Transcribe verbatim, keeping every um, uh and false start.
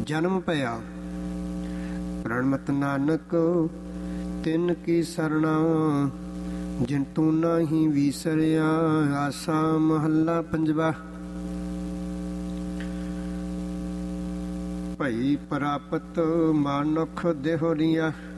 ਜਨਮ ਭਇਆ। ਪ੍ਰਣਮਤ ਨਾਨਕ ਤਿਨ ਕੀ ਸਰਣਾ, ਜਿਨ ਤੂੰ ਨਾਹੀਂ ਵੀਸਰਿਆ। ਆਸਾ ਮਹੱਲਾ ਪੰਜਵਾ। ਭਈ ਪ੍ਰਾਪਤ ਮਾਨੁਖ ਦੇਹੁਰੀਆ,